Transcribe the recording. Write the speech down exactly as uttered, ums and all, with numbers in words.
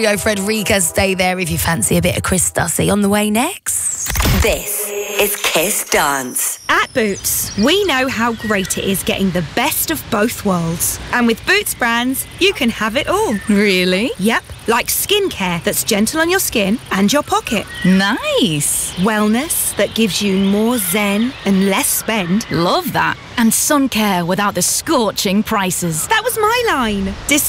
Yo, Frederica, stay there if you fancy a bit of Chris Dussy. On the way next. This is Kiss Dance. At Boots, we know how great it is getting the best of both worlds. And with Boots brands, you can have it all. Really? Yep, like skincare that's gentle on your skin and your pocket. Nice. Wellness that gives you more zen and less spend. Love that. And sun care without the scorching prices. That was my line. Dis-